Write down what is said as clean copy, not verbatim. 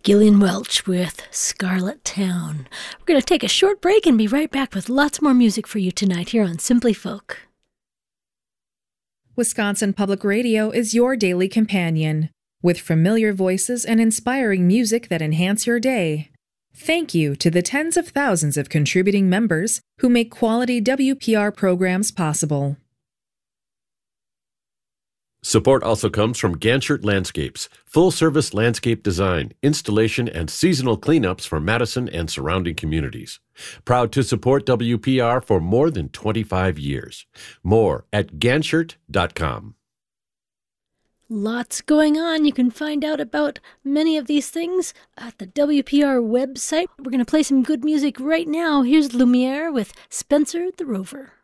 Gillian Welch with Scarlet Town. We're going to take a short break and be right back with lots more music for you tonight here on Simply Folk. Wisconsin Public Radio is your daily companion, with familiar voices and inspiring music that enhance your day. Thank you to the tens of thousands of contributing members who make quality WPR programs possible. Support also comes from Ganchert Landscapes, full-service landscape design, installation, and seasonal cleanups for Madison and surrounding communities. Proud to support WPR for more than 25 years. More at ganchert.com. Lots going on. You can find out about many of these things at the WPR website. We're going to play some good music right now. Here's Lumiere with Spencer the Rover.